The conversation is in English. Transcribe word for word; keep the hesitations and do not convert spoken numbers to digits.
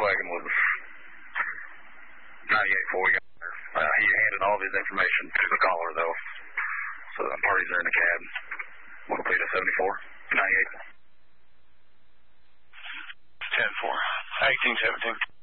Volkswagen was ninety-eight four. Uh, he handed all of his information to the caller, though. So the parties are in the cab. We'll complete a seventy-four, ninety-eight. ten four, eighteen seventeen.